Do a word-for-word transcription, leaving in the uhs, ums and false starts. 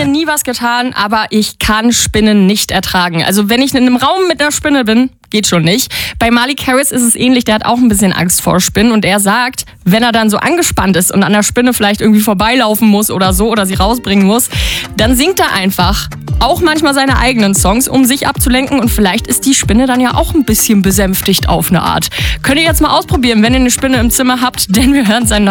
mir nie was getan, aber ich kann Spinnen nicht ertragen. Also wenn ich in einem Raum mit einer Spinne bin, geht schon nicht. Bei Malik Harris ist es ähnlich, der hat auch ein bisschen Angst vor Spinnen und er sagt, wenn er dann so angespannt ist und an der Spinne vielleicht irgendwie vorbeilaufen muss oder so oder sie rausbringen muss, dann singt er einfach auch manchmal seine eigenen Songs, um sich abzulenken und vielleicht ist die Spinne dann ja auch ein bisschen besänftigt auf eine Art. Könnt ihr jetzt mal ausprobieren, wenn ihr eine Spinne im Zimmer habt, denn wir hören seinen